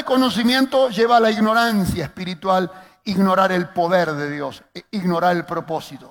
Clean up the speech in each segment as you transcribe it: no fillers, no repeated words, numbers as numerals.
conocimiento lleva a la ignorancia espiritual, ignorar el poder de Dios, ignorar el propósito.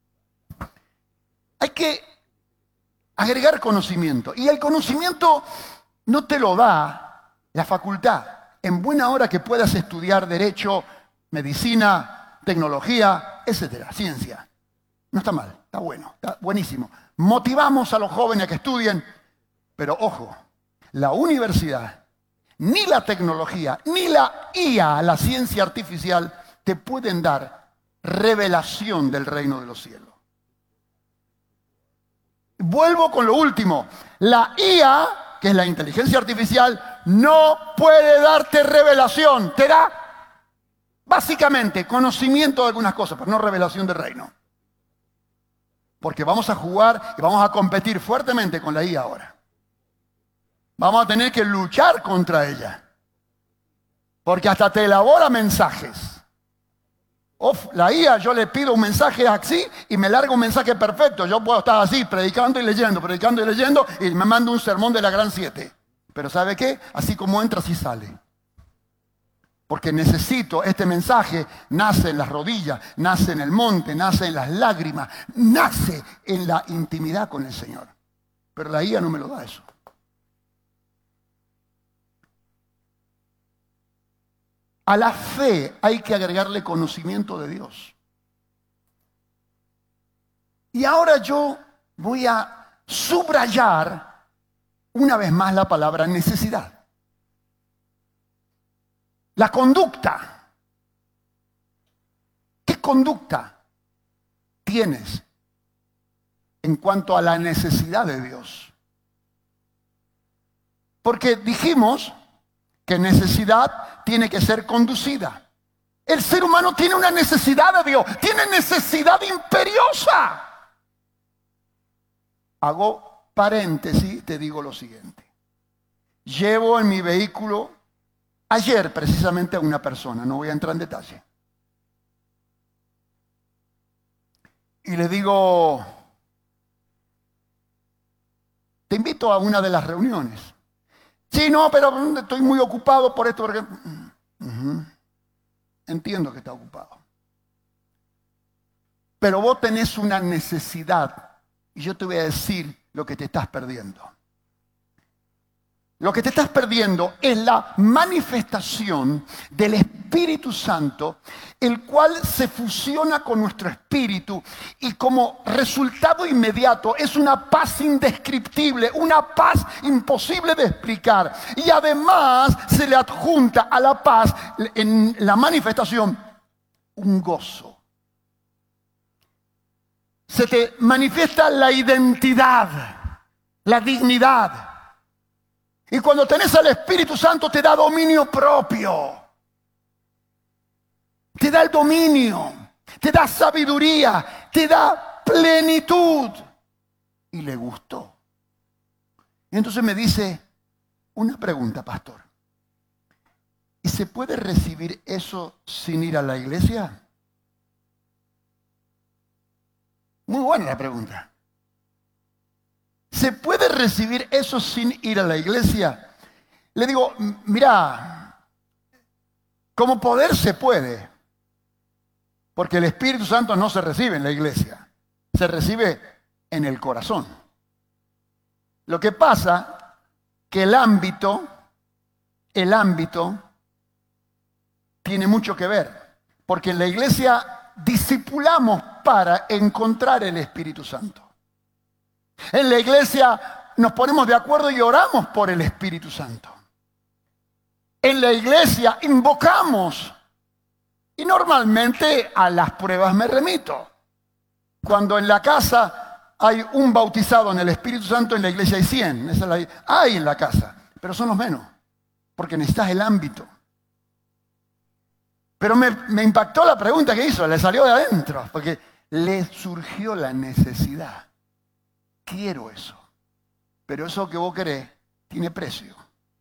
Hay que agregar conocimiento. Y el conocimiento no te lo da la facultad. En buena hora que puedas estudiar derecho, medicina, tecnología, etcétera, ciencia. No está mal, está bueno, está buenísimo. Motivamos a los jóvenes a que estudien, pero ojo, la universidad, ni la tecnología, ni la IA, la ciencia artificial, te pueden dar revelación del reino de los cielos. Vuelvo con lo último. La IA, que es la inteligencia artificial, no puede darte revelación. Te da, básicamente, conocimiento de algunas cosas, pero no revelación del reino. Porque vamos a jugar y vamos a competir fuertemente con la IA ahora. Vamos a tener que luchar contra ella. Porque hasta te elabora mensajes. La IA, yo le pido un mensaje así y me larga un mensaje perfecto. Yo puedo estar así, predicando y leyendo, y me manda un sermón de la Gran 7. Pero ¿sabe qué? Así como entra, así sale. Porque necesito este mensaje, nace en las rodillas, nace en el monte, nace en las lágrimas, nace en la intimidad con el Señor. Pero la IA no me lo da eso. A la fe hay que agregarle conocimiento de Dios. Y ahora yo voy a subrayar una vez más la palabra necesidad. La conducta. ¿Qué conducta tienes en cuanto a la necesidad de Dios? Porque dijimos que necesidad tiene que ser conducida. El ser humano tiene una necesidad de Dios, tiene necesidad imperiosa. Hago paréntesis, te digo lo siguiente. Llevo en mi vehículo ayer precisamente a una persona, no voy a entrar en detalle. Y le digo, te invito a una de las reuniones. Sí, no, pero estoy muy ocupado por esto. Porque... Entiendo que está ocupado. Pero vos tenés una necesidad y yo te voy a decir lo que te estás perdiendo. Lo que te estás perdiendo es la manifestación del Espíritu Santo, el cual se fusiona con nuestro espíritu y como resultado inmediato es una paz indescriptible, una paz imposible de explicar. Y además se le adjunta a la paz en la manifestación un gozo. Se te manifiesta la identidad, la dignidad. Y cuando tenés al Espíritu Santo te da dominio propio. Te da el dominio, te da sabiduría, te da plenitud. Y le gustó. Y entonces me dice, una pregunta, pastor. ¿Y se puede recibir eso sin ir a la iglesia? Muy buena la pregunta. ¿Se puede recibir eso sin ir a la iglesia? Le digo, mira, como poder se puede, porque el Espíritu Santo no se recibe en la iglesia, se recibe en el corazón. Lo que pasa que el ámbito tiene mucho que ver, porque en la iglesia discipulamos para encontrar el Espíritu Santo. En la iglesia nos ponemos de acuerdo y oramos por el Espíritu Santo. En la iglesia invocamos. Y normalmente a las pruebas me remito. Cuando en la casa hay un bautizado en el Espíritu Santo, en la iglesia hay 100. Esa es hay en la casa, pero son los menos. Porque necesitas el ámbito. Pero me impactó la pregunta que hizo, le salió de adentro. Porque le surgió la necesidad. Quiero eso, pero eso que vos querés tiene precio.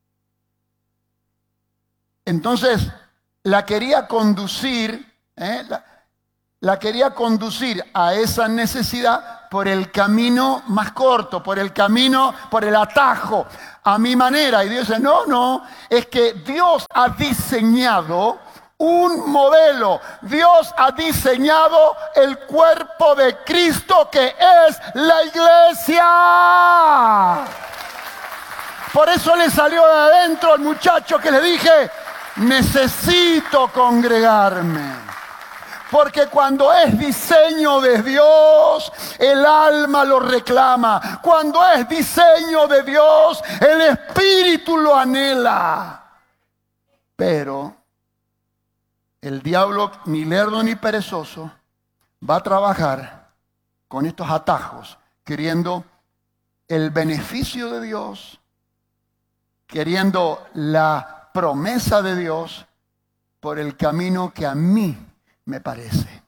Entonces, la quería conducir a esa necesidad por el camino más corto, por el camino, por el atajo, a mi manera. Y Dios dice, no, es que Dios ha diseñado un modelo. Dios ha diseñado el cuerpo de Cristo, que es la iglesia. Por eso le salió de adentro al muchacho que le dije, necesito congregarme. Porque cuando es diseño de Dios, el alma lo reclama. Cuando es diseño de Dios, el espíritu lo anhela. Pero el diablo, ni lerdo ni perezoso, va a trabajar con estos atajos, queriendo el beneficio de Dios, queriendo la promesa de Dios por el camino que a mí me parece.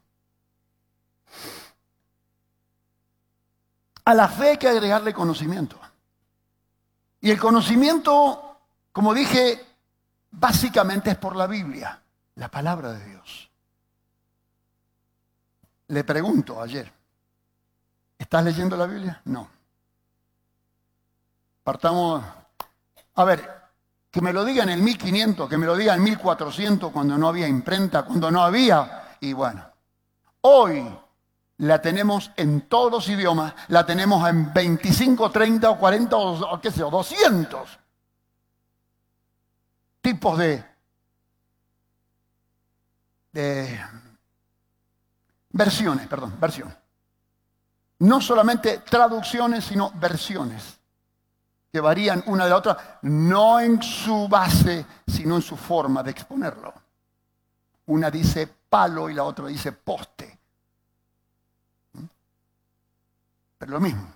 A la fe hay que agregarle conocimiento. Y el conocimiento, como dije, básicamente es por la Biblia, la palabra de Dios. Le pregunto ayer, ¿estás leyendo la Biblia? No. Partamos, a ver, que me lo diga en el 1500, que me lo diga en 1400, cuando no había imprenta, cuando no había. Y bueno, hoy la tenemos en todos los idiomas, la tenemos en 25, 30 o 40 o qué sé yo, 200 tipos de versiones. No solamente traducciones, sino versiones que varían una de la otra, no en su base, sino en su forma de exponerlo. Una dice palo y la otra dice poste. Pero lo mismo.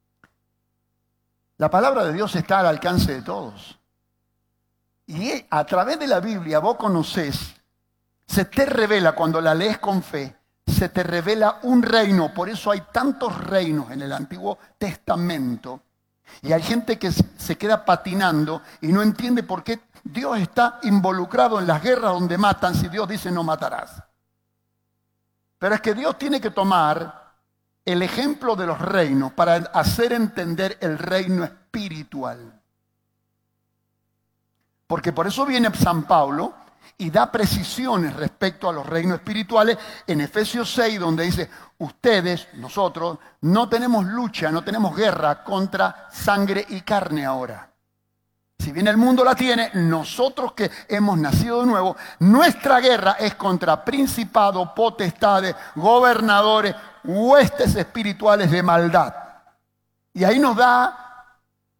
La palabra de Dios está al alcance de todos. Y a través de la Biblia vos conocés, se te revela, cuando la lees con fe, se te revela un reino. Por eso hay tantos reinos en el Antiguo Testamento. Y hay gente que se queda patinando y no entiende por qué Dios está involucrado en las guerras donde matan si Dios dice no matarás. Pero es que Dios tiene que tomar el ejemplo de los reinos para hacer entender el reino espiritual. Porque por eso viene San Pablo y da precisiones respecto a los reinos espirituales en Efesios 6, donde dice, ustedes, nosotros, no tenemos lucha, no tenemos guerra contra sangre y carne ahora. Si bien el mundo la tiene, nosotros que hemos nacido de nuevo, nuestra guerra es contra principados, potestades, gobernadores, huestes espirituales de maldad. Y ahí nos da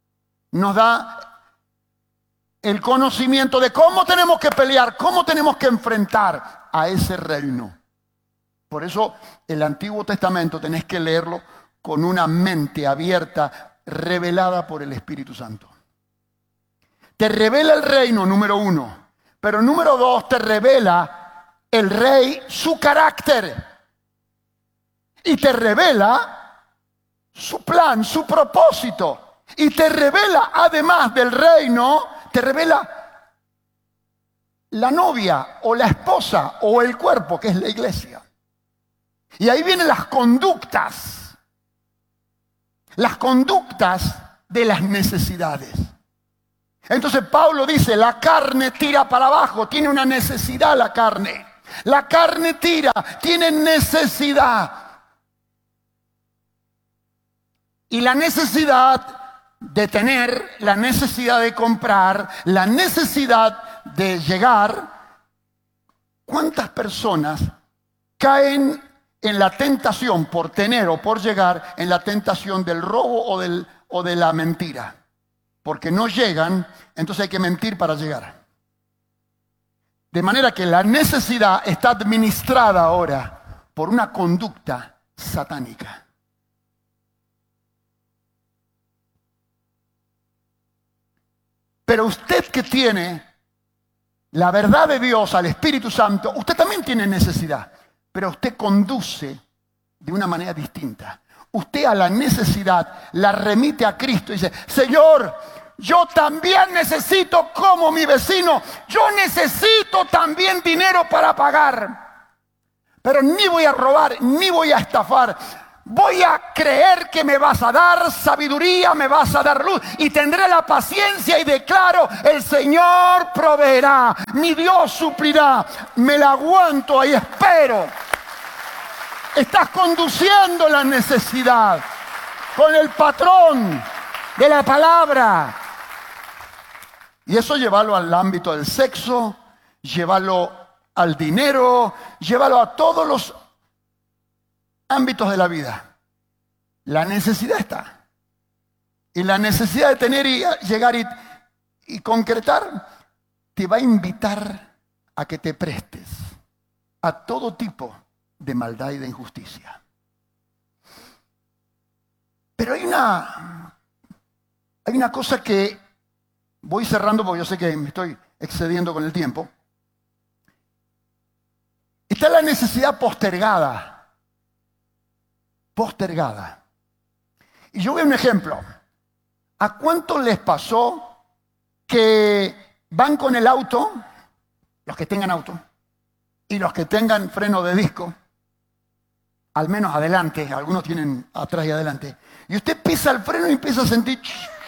el conocimiento de cómo tenemos que pelear, cómo tenemos que enfrentar a ese reino. Por eso el Antiguo Testamento tenés que leerlo con una mente abierta, revelada por el Espíritu Santo. Te revela el reino, número 1. Pero número 2, te revela el rey su carácter. Y te revela su plan, su propósito. Y te revela, además del reino, te revela la novia o la esposa o el cuerpo, que es la iglesia. Y ahí vienen las conductas de las necesidades. Entonces Pablo dice, la carne tira para abajo, tiene una necesidad la carne. La carne tira, tiene necesidad. Y la necesidad de tener, la necesidad de comprar, la necesidad de llegar. ¿Cuántas personas caen en la tentación por tener o por llegar, en la tentación del robo o de la mentira? Porque no llegan, entonces hay que mentir para llegar. De manera que la necesidad está administrada ahora por una conducta satánica. Pero usted que tiene la verdad de Dios al Espíritu Santo, usted también tiene necesidad, pero usted conduce de una manera distinta. Usted a la necesidad la remite a Cristo y dice, Señor, yo también necesito como mi vecino, yo necesito también dinero para pagar. Pero ni voy a robar, ni voy a estafar. Voy a creer que me vas a dar sabiduría, me vas a dar luz y tendré la paciencia y declaro, el Señor proveerá, mi Dios suplirá. Me la aguanto ahí, espero. Estás conduciendo la necesidad con el patrón de la palabra. Y eso llévalo al ámbito del sexo, llévalo al dinero, llévalo a todos los ámbitos de la vida. La necesidad está. Y la necesidad de tener y llegar y concretar te va a invitar a que te prestes a todo tipo de maldad y de injusticia. Pero hay una cosa que voy cerrando porque yo sé que me estoy excediendo con el tiempo. Está la necesidad postergada. Postergada. Y yo veo un ejemplo. ¿A cuántos les pasó que van con el auto, los que tengan auto, y los que tengan freno de disco, al menos adelante, algunos tienen atrás y adelante, y usted pisa el freno y empieza a sentir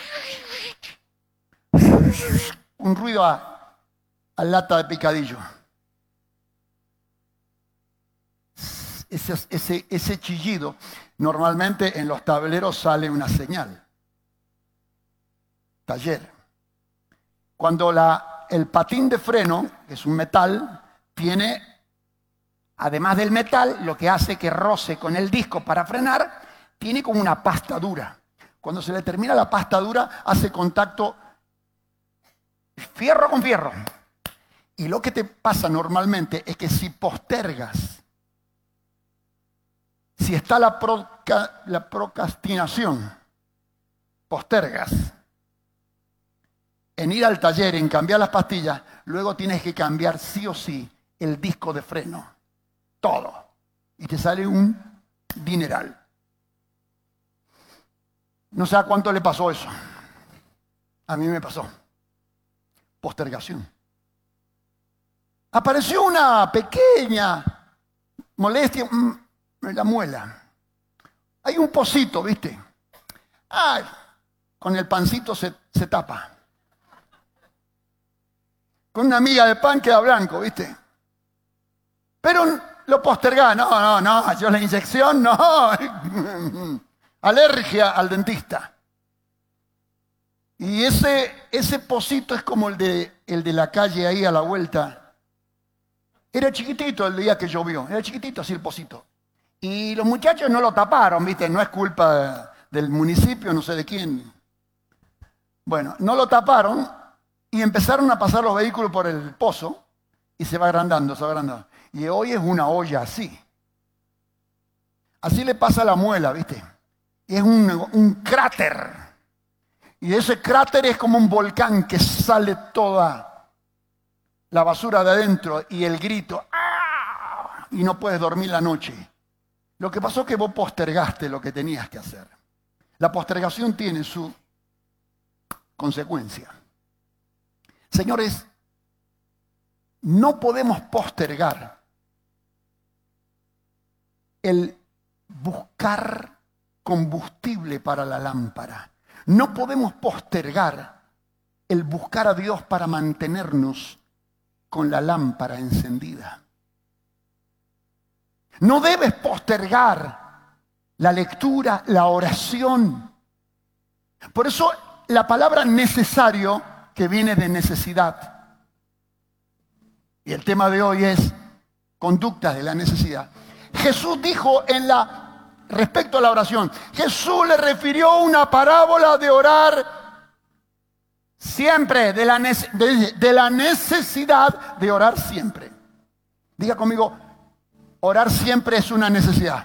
un ruido a lata de picadillo? Ese chillido, normalmente en los tableros sale una señal. Taller. Cuando el patín de freno, que es un metal, tiene, además del metal, lo que hace que roce con el disco para frenar, tiene como una pasta dura. Cuando se le termina la pasta dura, hace contacto fierro con fierro. Y lo que te pasa normalmente es que si postergas, si está la procrastinación, postergas en ir al taller, en cambiar las pastillas, luego tienes que cambiar sí o sí el disco de freno. Todo. Y te sale un dineral. No sé a cuánto le pasó eso. A mí me pasó. Postergación. Apareció una pequeña molestia en la muela. Hay un pocito, ¿viste? Ay, con el pancito se tapa. Con una miga de pan queda blanco, ¿viste? Pero lo postergá. No, yo la inyección, no. Alergia al dentista. Y ese pocito es como el de la calle ahí a la vuelta. Era chiquitito el día que llovió. Era chiquitito así el pocito. Y los muchachos no lo taparon, ¿viste? No es culpa del municipio, no sé de quién. Bueno, no lo taparon y empezaron a pasar los vehículos por el pozo y se va agrandando, se va agrandando. Y hoy es una olla así. Así le pasa a la muela, ¿viste? Es un cráter. Y ese cráter es como un volcán que sale toda la basura de adentro y el grito. ¡Ah! Y no puedes dormir la noche. Lo que pasó es que vos postergaste lo que tenías que hacer. La postergación tiene su consecuencia. Señores, no podemos postergar el buscar combustible para la lámpara. No podemos postergar el buscar a Dios para mantenernos con la lámpara encendida. No debes postergar la lectura, la oración. Por eso la palabra necesario, que viene de necesidad, y el tema de hoy es conductas de la necesidad. Jesús dijo respecto a la oración, Jesús le refirió una parábola de orar siempre, de la necesidad de orar siempre. Diga conmigo, orar siempre es una necesidad.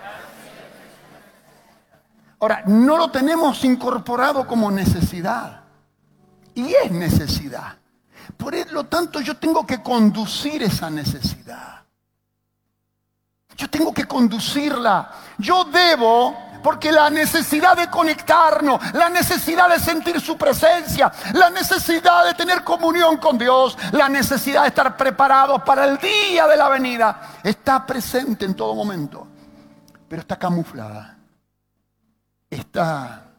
Ahora, no lo tenemos incorporado como necesidad. Y es necesidad. Por lo tanto, yo tengo que conducir esa necesidad. Yo tengo que conducirla. Yo debo, porque la necesidad de conectarnos, la necesidad de sentir su presencia, la necesidad de tener comunión con Dios, la necesidad de estar preparados para el día de la venida, está presente en todo momento. pero está camuflada. Está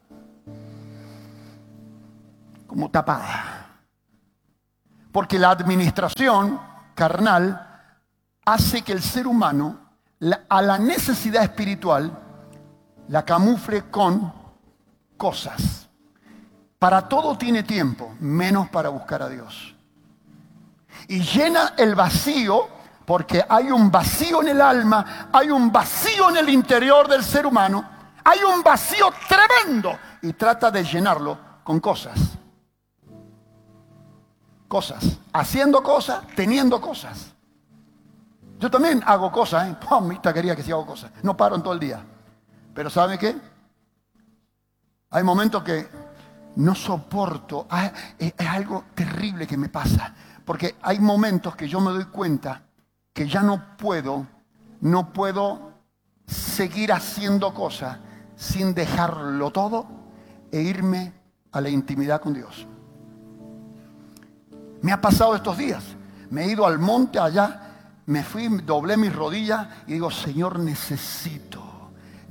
como tapada. Porque la administración carnal hace que el ser humano a la necesidad espiritual la camufle con cosas. Para todo tiene tiempo, menos para buscar a Dios. Y llena el vacío, porque hay un vacío en el alma, hay un vacío en el interior del ser humano, hay un vacío tremendo, y trata de llenarlo con cosas. Cosas, haciendo cosas, teniendo cosas. Yo también hago cosas, ¿eh? Oh, mi taquería que sí hago cosas. No paro en todo el día. Pero ¿sabe qué? Hay momentos que no soporto. Es algo terrible que me pasa. Porque hay momentos que yo me doy cuenta que ya no puedo seguir haciendo cosas sin dejarlo todo e irme a la intimidad con Dios. Me ha pasado estos días. Me he ido al monte allá. Me fui, doblé mis rodillas y digo, Señor, necesito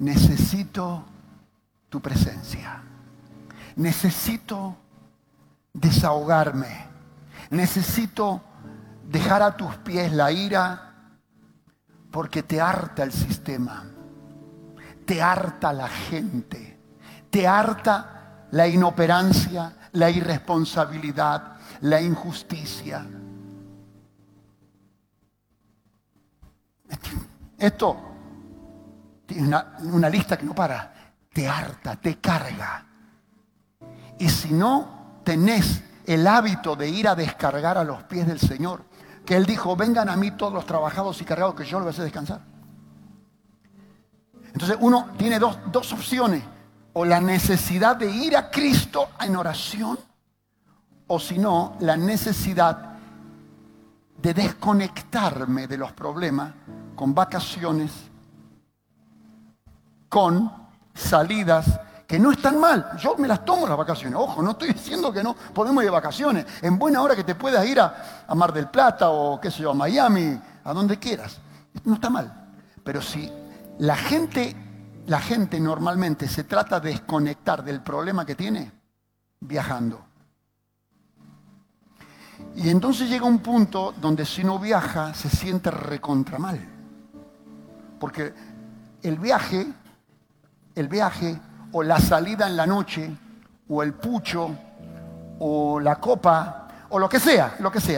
tu presencia. Necesito desahogarme. Necesito dejar a tus pies la ira, porque te harta el sistema. Te harta la gente. Te harta la inoperancia, la irresponsabilidad, la injusticia. Esto tiene una lista que no para. Te harta, te carga. Y si no tenés el hábito de ir a descargar a los pies del Señor, que Él dijo, vengan a mí todos los trabajados y cargados, que yo los voy a hacer descansar. Entonces uno tiene dos opciones. O la necesidad de ir a Cristo en oración, o si no, la necesidad de desconectarme de los problemas con vacaciones, con salidas que no están mal. Yo me las tomo las vacaciones. Ojo, no estoy diciendo que no podemos ir de vacaciones. En buena hora que te puedas ir a Mar del Plata o qué sé yo, a Miami, a donde quieras. No está mal. Pero si la gente normalmente se trata de desconectar del problema que tiene viajando. Y entonces llega un punto donde si no viaja se siente recontra mal. Porque el viaje o la salida en la noche o el pucho o la copa o lo que sea,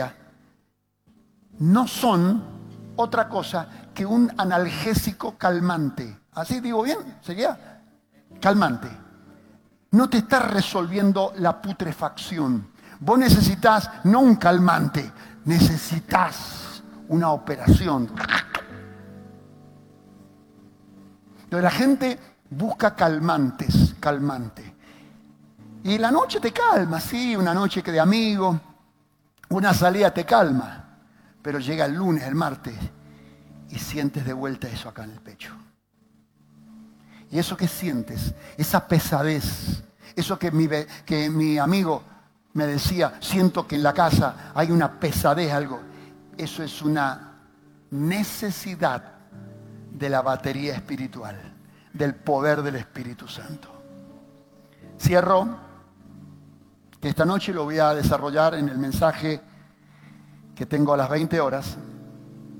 no son otra cosa que un analgésico calmante. ¿Así digo bien? ¿Seguía? Calmante. No te está resolviendo la putrefacción. Vos necesitas no un calmante, necesitas una operación. Entonces la gente busca calmantes. Y la noche te calma, sí, una noche que de amigos, una salida te calma. Pero llega el lunes, el martes, y sientes de vuelta eso acá en el pecho. Y eso que sientes, esa pesadez, eso que mi amigo me decía, siento que en la casa hay una pesadez, algo. Eso es una necesidad de la batería espiritual, del poder del Espíritu Santo. Cierro, que esta noche lo voy a desarrollar en el mensaje que tengo a las 20 horas.